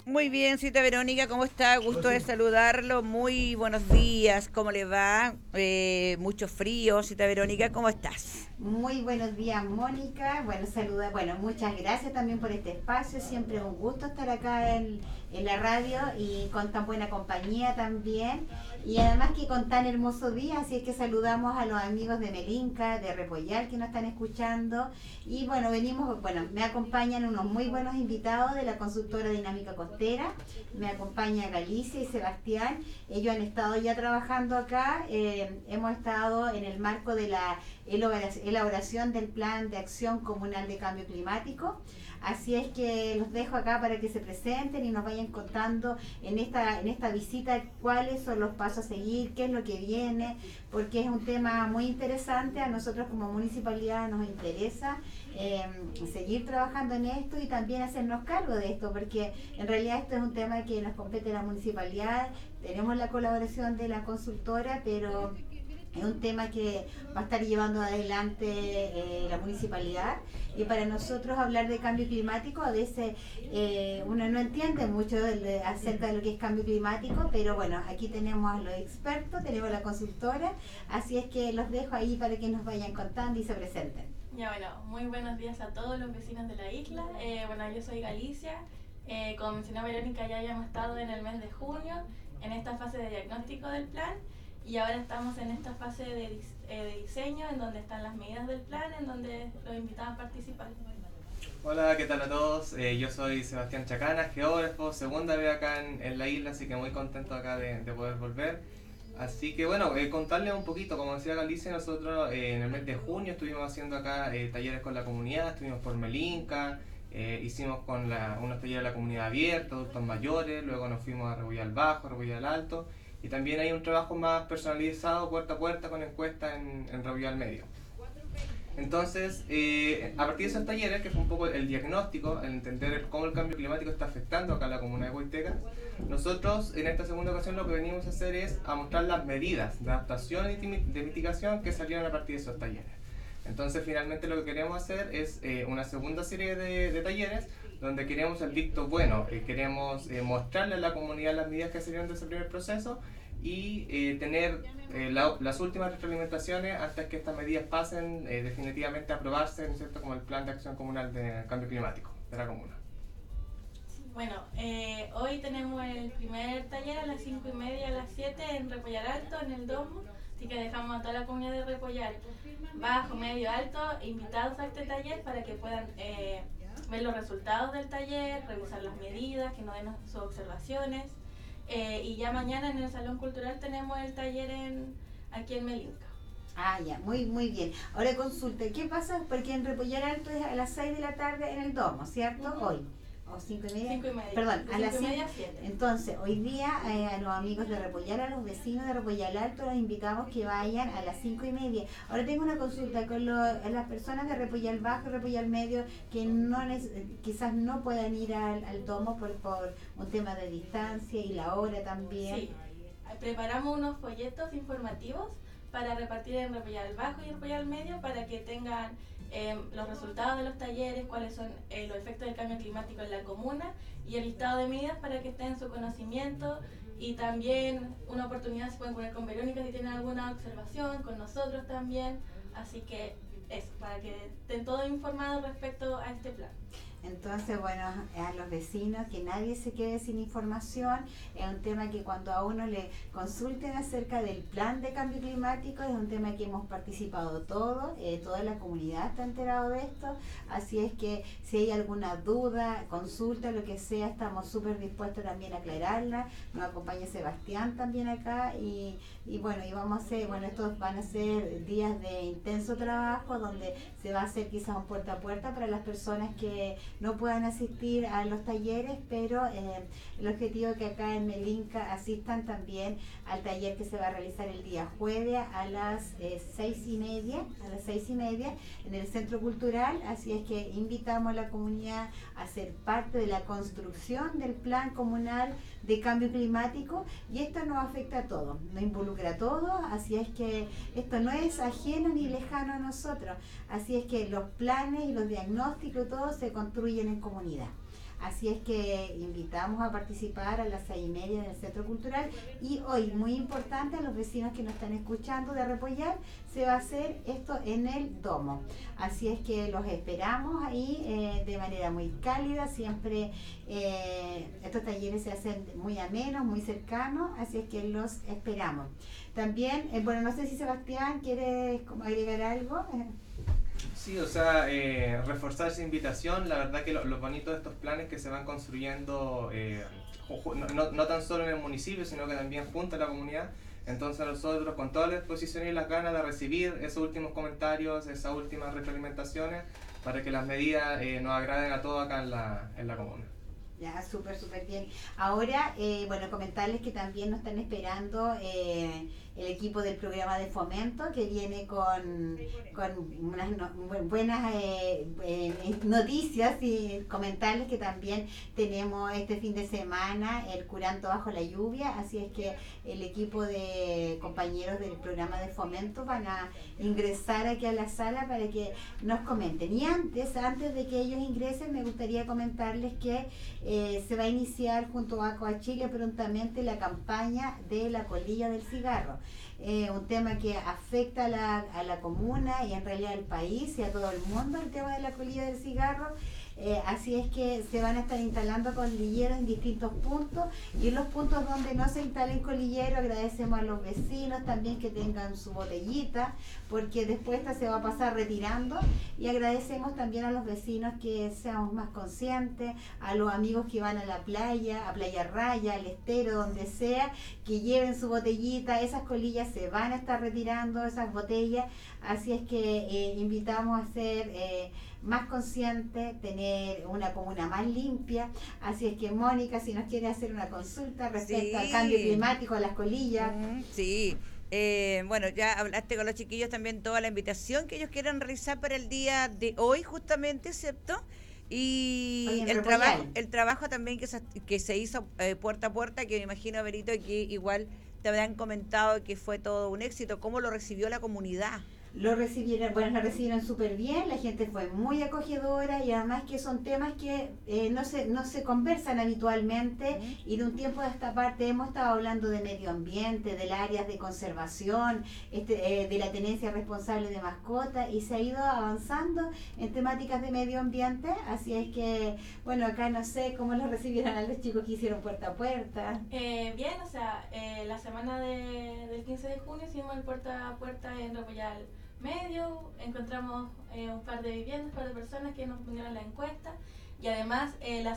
Muy bien, Cita Verónica, ¿cómo está? Gusto de saludarlo. Muy buenos días, ¿cómo le va? Mucho frío, Cita Verónica, ¿cómo estás? Muy buenos días, Mónica. Bueno, saluda. Bueno, muchas gracias también por este espacio. Siempre es un gusto estar acá en la radio y con tan buena compañía también. Y además que con tan hermoso día, así es que saludamos a los amigos de Melinca, de Repollal que nos están escuchando. Y bueno, me acompañan unos muy buenos invitados de la consultora Dinámica Costera. Me acompaña Galicia y Sebastián. Ellos han estado ya trabajando acá. Hemos estado en el marco de la elaboración del Plan de Acción Comunal de Cambio Climático. Así es que los dejo acá para que se presenten y nos vayan contando en esta visita cuáles son los pasos a seguir, qué es lo que viene, porque es un tema muy interesante. A nosotros como municipalidad nos interesa seguir trabajando en esto y también hacernos cargo de esto, porque en realidad esto es un tema que nos compete a la municipalidad. Tenemos la colaboración de la consultora, pero es un tema que va a estar llevando adelante la municipalidad. Y para nosotros hablar de cambio climático, a veces uno no entiende mucho acerca de lo que es cambio climático, pero bueno, aquí tenemos a los expertos, tenemos la consultora, así es que los dejo ahí para que nos vayan contando y se presenten. Ya, bueno, muy buenos días a todos los vecinos de la isla. Bueno, yo soy Galicia. Como mencionó Verónica, ya habíamos estado en el mes de junio en esta fase de diagnóstico del plan. Y ahora estamos en esta fase de diseño, en donde están las medidas del plan, en donde los invitados participan. Hola, ¿qué tal a todos? Yo soy Sebastián Chacana, geógrafo, segunda vez acá en la isla, así que muy contento acá de poder volver. Así que bueno, contarles un poquito, como decía Galicia, nosotros en el mes de junio estuvimos haciendo acá talleres con la comunidad, estuvimos por Melinca, hicimos con unos talleres de la comunidad abierta, adultos mayores, luego nos fuimos a Repollal Bajo, a Repollal Alto, y también hay un trabajo más personalizado, puerta a puerta, con encuestas en Repollal Medio. Entonces, a partir de esos talleres, que fue un poco el diagnóstico, el entender cómo el cambio climático está afectando acá a la comuna de Huayteca, nosotros en esta segunda ocasión lo que venimos a hacer es a mostrar las medidas de adaptación y de mitigación que salieron a partir de esos talleres. Entonces, finalmente lo que queremos hacer es una segunda serie de talleres donde queremos el dicto bueno, queremos mostrarle a la comunidad las medidas que salieron de ese primer proceso y tener las últimas retroalimentaciones antes que estas medidas pasen definitivamente a aprobarse, ¿no es cierto?, como el Plan de Acción Comunal de Cambio Climático de la comuna. Bueno, hoy tenemos el primer taller a las 5:30 a las 7 en Repollal Alto, en el Domo. Así que dejamos a toda la comunidad de Repollal, bajo, medio, alto, invitados a este taller para que puedan ver los resultados del taller, revisar las medidas, que nos den sus observaciones. Y ya mañana en el Salón Cultural tenemos el taller aquí en Melinca. Ah, ya, muy bien. Ahora consulta, ¿qué pasa? Porque en Repollal Alto es a las 6 de la tarde en el Domo, ¿cierto? Hoy. ¿O 5:30? 5:30. Perdón, a las 5:30 5. a 7. Entonces, hoy día a los amigos de Repollal, a los vecinos de Repollal Alto, los invitamos que vayan a las 5:30. Ahora tengo una consulta con las personas de Repollal Bajo y Repollal Medio que quizás no puedan ir al Domo por un tema de distancia y la hora también. Sí, preparamos unos folletos informativos para repartir en Repollal Bajo y en Repollal Medio para que tengan los resultados de los talleres, cuáles son los efectos del cambio climático en la comuna y el listado de medidas para que estén en su conocimiento, y también una oportunidad se pueden poner con Verónica si tienen alguna observación, con nosotros también, así que eso, para que estén todos informados respecto a este plan. Entonces, bueno, a los vecinos, que nadie se quede sin información. Es un tema que cuando a uno le consulten acerca del plan de cambio climático, es un tema que hemos participado todos, toda la comunidad está enterado de esto, así es que si hay alguna duda, consulta, lo que sea, estamos súper dispuestos también a aclararla. Nos acompaña Sebastián también acá y bueno, y vamos a hacer, bueno, estos van a ser días de intenso trabajo donde se va a hacer quizás un puerta a puerta para las personas que no puedan asistir a los talleres, pero el objetivo es que acá en Melinca asistan también al taller que se va a realizar el día jueves a las 6:30, en el Centro Cultural. Así es que invitamos a la comunidad a ser parte de la construcción del Plan Comunal de Cambio Climático, y esto nos afecta a todos, nos involucra a todos, así es que esto no es ajeno ni lejano a nosotros, así es que los planes y los diagnósticos, todo se construyen en comunidad. Así es que invitamos a participar a las 6:30 del Centro Cultural. Y hoy, muy importante, a los vecinos que nos están escuchando de Repollar, se va a hacer esto en el Domo. Así es que los esperamos ahí de manera muy cálida. Siempre estos talleres se hacen muy amenos, muy cercanos, así es que los esperamos. También, bueno, no sé si Sebastián quiere agregar algo. Sí, o sea, reforzar esa invitación. La verdad que lo bonito de estos planes que se van construyendo no tan solo en el municipio, sino que también junto a la comunidad. Entonces nosotros con toda la disposición y las ganas de recibir esos últimos comentarios, esas últimas retroalimentaciones, para que las medidas nos agraden a todos acá en la comuna. Ya, súper bien. Ahora, bueno, comentarles que también nos están esperando el equipo del programa de fomento, que viene con unas buenas noticias, y comentarles que también tenemos este fin de semana el Curando Bajo la Lluvia, así es que el equipo de compañeros del programa de fomento van a ingresar aquí a la sala para que nos comenten. Y antes de que ellos ingresen, me gustaría comentarles que se va a iniciar junto a Coachile prontamente la campaña de la colilla del cigarro. Un tema que afecta a la comuna y en realidad al país y a todo el mundo, el tema de la colilla del cigarro. Así es que se van a estar instalando colilleros en distintos puntos, y en los puntos donde no se instalen colilleros agradecemos a los vecinos también que tengan su botellita, porque después esta se va a pasar retirando, y agradecemos también a los vecinos que seamos más conscientes, a los amigos que van a la playa, a Playa Raya, al estero, donde sea, que lleven su botellita. Esas colillas se van a estar retirando, esas botellas, así es que invitamos a ser más consciente, tener una comuna más limpia. Así es que Mónica, si nos quiere hacer una consulta respecto al cambio climático, a las colillas. Sí, bueno, ya hablaste con los chiquillos también, toda la invitación que ellos quieran realizar para el día de hoy justamente, ¿cierto? Y el trabajo también que se hizo puerta a puerta, que me imagino, Berito, que igual te habrán comentado que fue todo un éxito. ¿Cómo lo recibió la comunidad? Lo recibieron súper bien, la gente fue muy acogedora, y además que son temas que no se conversan habitualmente, y de un tiempo a esta parte hemos estado hablando de medio ambiente, del área de conservación, de la tenencia responsable de mascotas, y se ha ido avanzando en temáticas de medio ambiente. Así es que, bueno, acá no sé cómo lo recibieron a los chicos que hicieron puerta a puerta. Bien, o sea, la semana del 15 de junio hicimos el puerta a puerta en Repollar Medio, encontramos un par de viviendas, un par de personas que nos respondieron la encuesta, y además la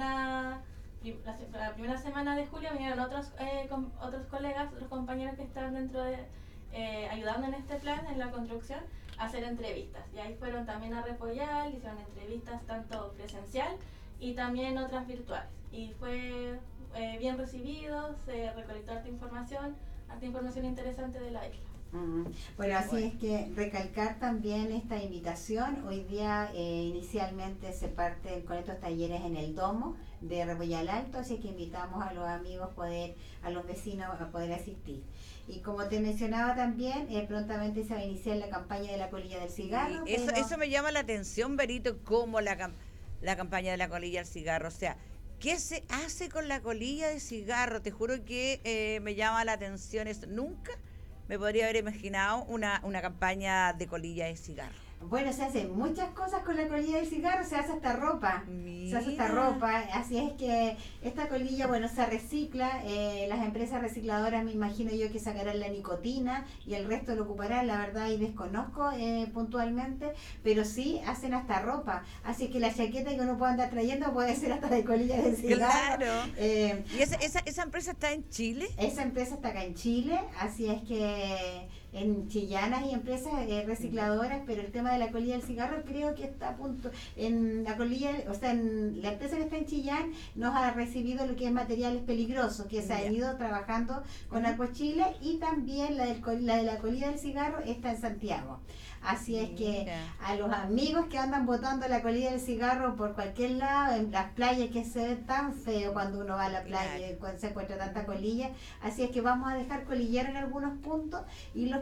primera semana de julio vinieron otros colegas, otros compañeros que están dentro de ayudando en este plan, en la construcción, a hacer entrevistas, y ahí fueron también a Repollar, hicieron entrevistas tanto presencial y también otras virtuales, y fue bien recibido, se recolectó harta información interesante de la isla. Bueno, así es que recalcar también esta invitación. Hoy día inicialmente se parten con estos talleres en el Domo de Repollar Alto, así que invitamos a los amigos, a los vecinos a poder asistir. Y como te mencionaba también, prontamente se va a iniciar la campaña de la colilla del cigarro. Sí, eso me llama la atención, Berito, como la campaña de la colilla del cigarro. O sea, ¿qué se hace con la colilla de cigarro? Te juro que me llama la atención eso. Nunca me podría haber imaginado una campaña de colilla de cigarro. Bueno, se hacen muchas cosas con la colilla del cigarro, se hace hasta ropa. Mira. Se hace hasta ropa, así es que esta colilla, bueno, se recicla, las empresas recicladoras me imagino yo que sacarán la nicotina y el resto lo ocuparán, la verdad, y desconozco puntualmente, pero sí hacen hasta ropa, así que la chaqueta que uno puede andar trayendo puede ser hasta de colilla del cigarro. Claro. ¿Y esa empresa está en Chile? Esa empresa está acá en Chile, así es que en Chillán hay empresas recicladoras, pero el tema de la colilla del cigarro creo que está a punto. En la colilla, o sea, en la empresa que está en Chillán nos ha recibido lo que es materiales peligrosos, que se ha ido trabajando con Acuachile, y también la de la colilla del cigarro está en Santiago. Así es que a los amigos que andan botando la colilla del cigarro por cualquier lado, en las playas, que se ve tan feo cuando uno va a la playa y se encuentra tanta colilla, así es que vamos a dejar colillero en algunos puntos, y los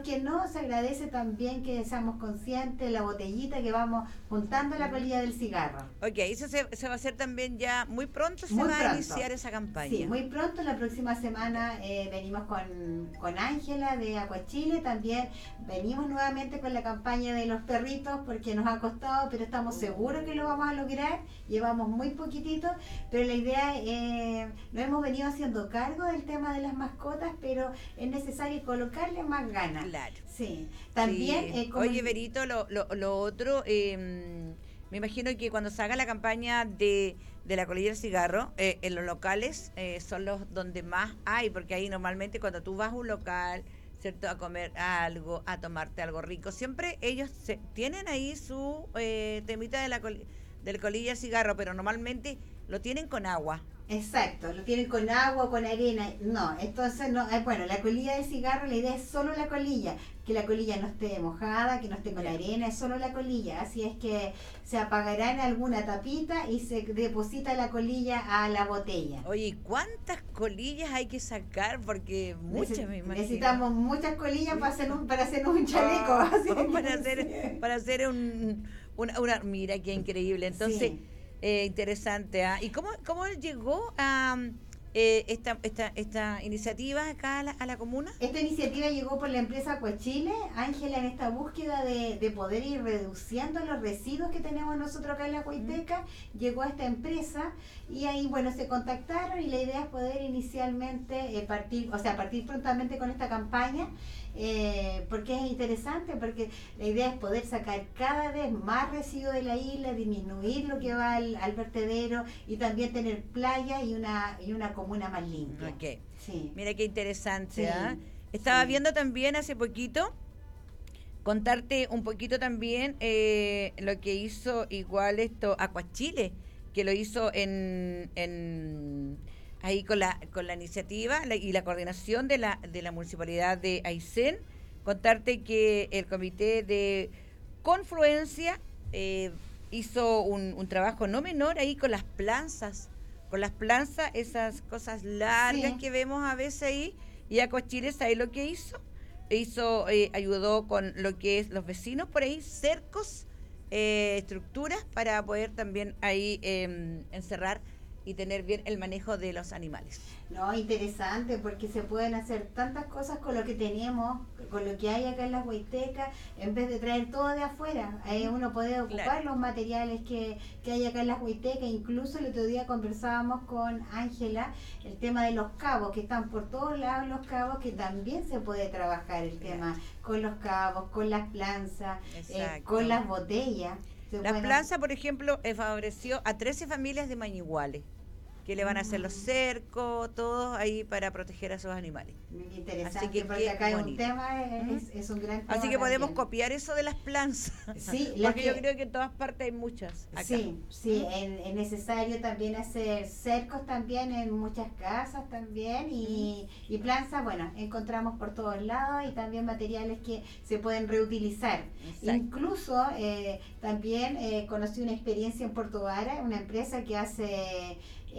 ¿por qué no? Se agradece también que seamos conscientes de la botellita que vamos juntando a la colilla del cigarro. Ok, eso se va a hacer también ya muy pronto, se va a iniciar esa campaña. Sí, muy pronto, la próxima semana venimos con Ángela de Acuachile, también venimos nuevamente con la campaña de los perritos porque nos ha costado, pero estamos seguros que lo vamos a lograr, llevamos muy poquitito, pero la idea, nos hemos venido haciendo cargo del tema de las mascotas, pero es necesario colocarle más ganas. Claro. Sí, también... Sí. Oye, Berito, lo otro, me imagino que cuando se haga la campaña de la colilla del cigarro, en los locales son los donde más hay, porque ahí normalmente cuando tú vas a un local, ¿cierto?, a comer algo, a tomarte algo rico, siempre ellos tienen ahí su temita de la colilla del cigarro, pero normalmente lo tienen con agua. Exacto, lo tienen con agua o con arena. No, entonces no, bueno, la colilla de cigarro, la idea es solo la colilla, que la colilla no esté mojada, que no esté con arena, es solo la colilla, así es que se apagará en alguna tapita y se deposita la colilla a la botella. Oye, ¿cuántas colillas hay que sacar? Porque muchas, me imagino. Necesitamos muchas colillas para hacernos un chaleco. Para hacer una mira qué increíble. Entonces, sí. Interesante. ¿Y cómo llegó a esta iniciativa acá a la comuna? Esta iniciativa llegó por la empresa Acuachile, Ángela, en esta búsqueda de poder ir reduciendo los residuos que tenemos nosotros acá en la Huayteca, llegó a esta empresa y ahí, bueno, se contactaron y la idea es poder inicialmente partir prontamente con esta campaña. Porque es interesante, porque la idea es poder sacar cada vez más residuos de la isla, disminuir lo que va al vertedero y también tener playa y una comuna más limpia. Okay. Sí. Mira qué interesante. Sí. Estaba viendo también hace poquito, contarte un poquito también lo que hizo igual Acuachile, que lo hizo ahí con la iniciativa y la coordinación de la municipalidad de Aysén. Contarte que el comité de confluencia hizo un trabajo no menor ahí con las planzas, esas cosas largas, sí, que vemos a veces ahí, y Acuachile, ¿sabes lo que hizo? Ayudó con lo que es los vecinos por ahí, cercos, estructuras para poder también ahí encerrar y tener bien el manejo de los animales. No, interesante, porque se pueden hacer tantas cosas con lo que tenemos, con lo que hay acá en las Huaytecas, en vez de traer todo de afuera. Ahí uno puede ocupar, claro, los materiales que hay acá en las Huaytecas. Incluso el otro día conversábamos con Ángela el tema de los cabos, que están por todos lados los cabos, que también se puede trabajar el tema con los cabos, con las planzas, con las botellas. La planza, por ejemplo, favoreció a 13 familias de Mañiguales, que le van a hacer los cercos, todos ahí para proteger a sus animales. Interesante, así que porque acá hay un tema, es un gran tema. Así que podemos copiar eso de las planzas. Sí, porque yo creo que en todas partes hay muchas acá. Sí, es necesario también hacer cercos también en muchas casas también y planzas, bueno, encontramos por todos lados y también materiales que se pueden reutilizar. Exacto. Incluso también conocí una experiencia en Puerto Vara, una empresa que hace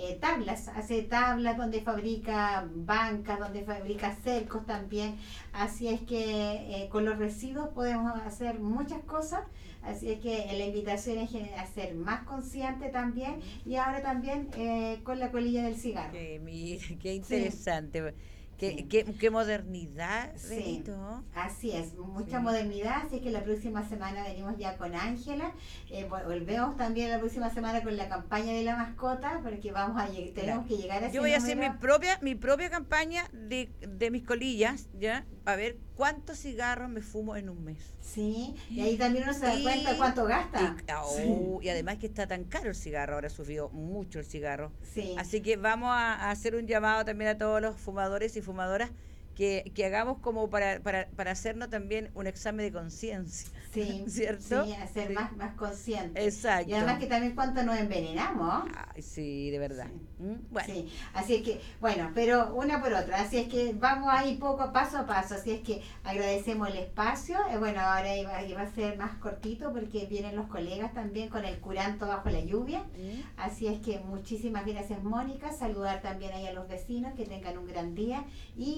hace tablas donde fabrica bancas, donde fabrica cercos también, así es que con los residuos podemos hacer muchas cosas, así es que la invitación es a ser más consciente también y ahora también con la colilla del cigarro. Mira, qué interesante. Sí. Qué modernidad, Benito. Sí, así es, mucha modernidad, así que la próxima semana venimos ya con Ángela, volvemos también la próxima semana con la campaña de la mascota, porque tenemos que llegar a ese Yo voy a hacer mi propia campaña de mis colillas, ¿ya? A ver cuántos cigarros me fumo en un mes. Sí, y ahí también uno se da cuenta cuánto gasta. Y además que está tan caro el cigarro, ahora subió mucho el cigarro. Sí. Así que vamos a hacer un llamado también a todos los fumadores y fumadoras que hagamos como para hacernos también un examen de conciencia. Sí, ¿cierto? Sí, hacer más consciente. Exacto. Y además que también cuánto nos envenenamos. Ay, sí, de verdad. Sí. Bueno. Sí, así es que, bueno, pero una por otra, así es que vamos ahí paso a paso, así es que agradecemos el espacio, bueno, ahora iba a ser más cortito porque vienen los colegas también con el curanto bajo la lluvia, así es que muchísimas gracias, Mónica, saludar también ahí a los vecinos, que tengan un gran día y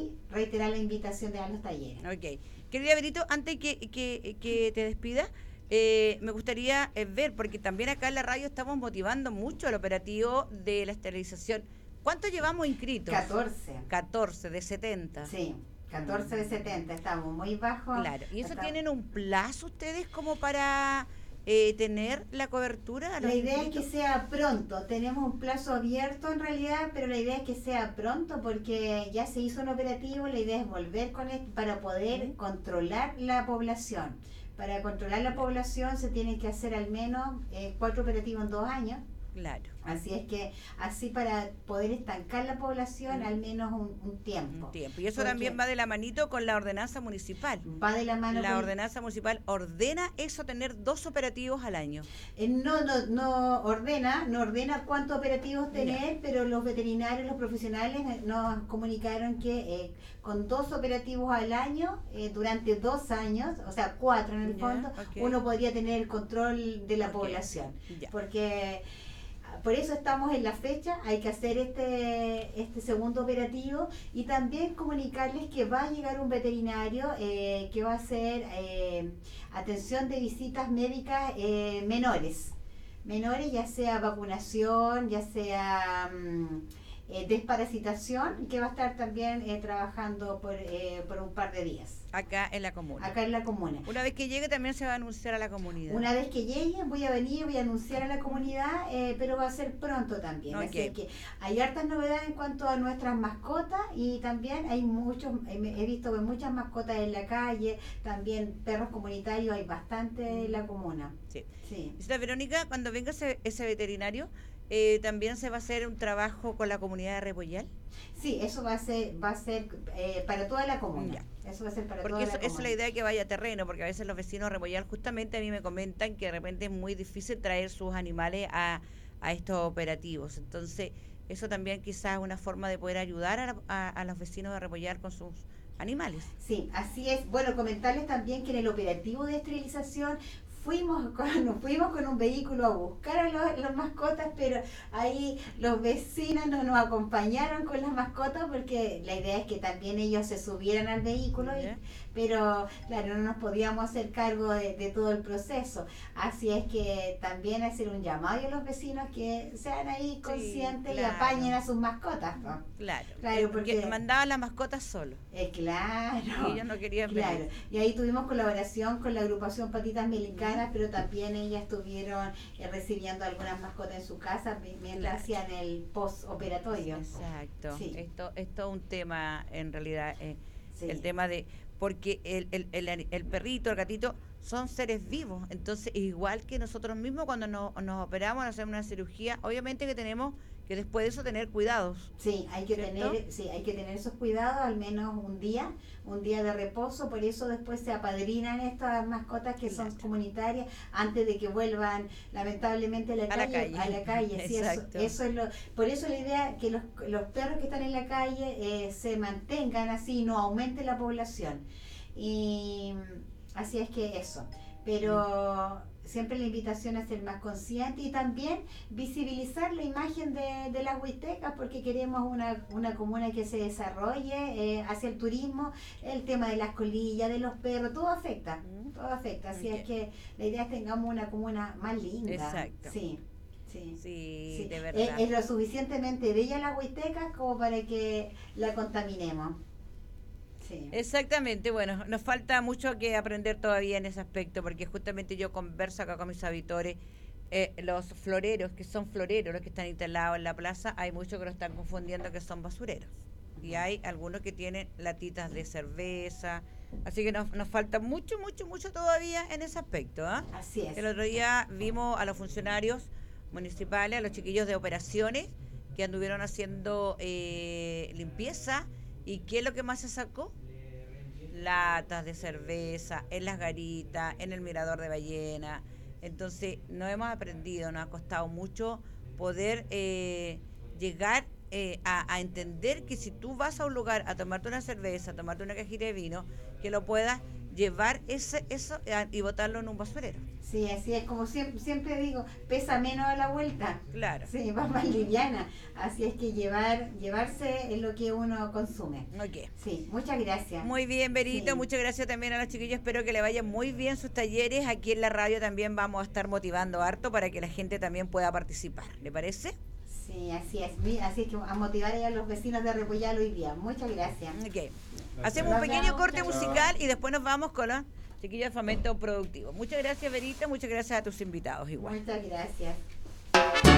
reiterar la invitación de a los talleres. Ok. Querida Benito, antes que te despida, me gustaría ver, porque también acá en la radio estamos motivando mucho el operativo de la esterilización. ¿Cuánto llevamos inscritos? 14. 14 de 70. Sí, 14 de 70, estamos muy bajos. Claro, ¿y eso tienen un plazo ustedes como para tener la cobertura? La idea es que sea pronto, tenemos un plazo abierto en realidad, pero la idea es que sea pronto porque ya se hizo un operativo, la idea es volver con esto para poder controlar la población. Para controlar la población se tiene que hacer al menos 4 operativos en 2 años. Claro. Así es que, así para poder estancar la población al menos un tiempo. Un tiempo. Y eso también va de la manito con la ordenanza municipal. Va de la mano. La ordenanza municipal ordena eso, tener 2 operativos al año. No ordena cuántos operativos tener, pero los veterinarios, los profesionales nos comunicaron que con 2 operativos al año, durante 2 años, o sea 4 en el fondo, uno podría tener el control de la población. Porque por eso estamos en la fecha, hay que hacer este segundo operativo y también comunicarles que va a llegar un veterinario que va a hacer atención de visitas médicas menores, ya sea vacunación, ya sea desparasitación, que va a estar también trabajando por un par de días. Acá en la comuna. Acá en la comuna. Una vez que llegue también se va a anunciar a la comunidad. Una vez que llegue voy a anunciar a la comunidad, pero va a ser pronto también. Okay. Así que hay hartas novedades en cuanto a nuestras mascotas y también hay he visto muchas mascotas en la calle, también perros comunitarios hay bastante en la comuna. Sí. Sí. Verónica, cuando venga ese veterinario, también se va a hacer un trabajo con la comunidad de Repollal. Sí, eso va a ser para toda la comuna. Ya. Eso va a ser para porque toda la comuna. Esa es la idea, que vaya a terreno, porque a veces los vecinos de Repollal justamente a mí me comentan que de repente es muy difícil traer sus animales a estos operativos. Entonces, eso también quizás es una forma de poder ayudar a los vecinos de Repollal con sus animales. Sí, así es. Bueno, comentarles también que en el operativo de esterilización nos fuimos con un vehículo a buscar a los mascotas, pero ahí los vecinos no nos acompañaron con las mascotas porque la idea es que también ellos se subieran al vehículo, pero claro, no nos podíamos hacer cargo de todo el proceso. Así es que también hacer un llamado a los vecinos que sean ahí conscientes y apañen a sus mascotas, ¿no? Claro, porque mandaban las mascotas solo. Claro. Y ellos no querían venir. Y ahí tuvimos colaboración con la agrupación Patitas Mexicanas, pero también ellas estuvieron recibiendo algunas mascotas en su casa mientras hacían el postoperatorio. Exacto. Sí. Esto es un tema, en realidad, sí. El tema de, porque el perrito, el gatito, son seres vivos, entonces igual que nosotros mismos cuando nos operamos, hacemos una cirugía, obviamente que tenemos que después de eso tener cuidados. Sí, hay que tener esos cuidados, al menos un día de reposo, por eso después se apadrinan estas mascotas que son comunitarias antes de que vuelvan lamentablemente a la calle. Sí, eso es por eso la idea que los perros que están en la calle se mantengan así, no aumente la población. Y así es que eso, pero siempre la invitación a ser más consciente y también visibilizar la imagen de las huastecas, porque queremos una comuna que se desarrolle hacia el turismo, el tema de las colillas, de los perros, todo afecta, así es que la idea es que tengamos una comuna más linda. Exacto. Sí, de verdad. Es lo suficientemente bella las huastecas como para que la contaminemos. Sí. Exactamente, bueno, nos falta mucho que aprender todavía en ese aspecto, porque justamente yo converso acá con mis auditores, los floreros, que son floreros, los que están instalados en la plaza, hay muchos que lo están confundiendo que son basureros, y hay algunos que tienen latitas de cerveza, así que nos falta mucho todavía en ese aspecto, ¿eh? Así es. El otro día vimos a los funcionarios municipales, a los chiquillos de operaciones, que anduvieron haciendo limpieza. ¿Y qué es lo que más se sacó? Latas de cerveza, en las garitas, en el mirador de ballena. Entonces, no hemos aprendido, nos ha costado mucho poder llegar a entender que si tú vas a un lugar a tomarte una cerveza, a tomarte una cajita de vino, que lo puedas llevar eso y botarlo en un basurero. Sí, así es, como siempre digo, pesa menos a la vuelta. Claro. Sí, va más liviana. Así es que llevarse es lo que uno consume. Ok. Sí, muchas gracias. Muy bien, Berito, Sí. muchas gracias también a los chiquillos, espero que le vayan muy bien sus talleres. Aquí en la radio también vamos a estar motivando harto para que la gente también pueda participar. ¿Le parece? Sí, así es. Así es que a motivar a los vecinos de Repollal hoy día. Muchas gracias. Ok. Hacemos un pequeño corte musical y después nos vamos con los chiquillos de Fomento Productivo. Muchas gracias, Berito, muchas gracias a tus invitados igual. Muchas gracias.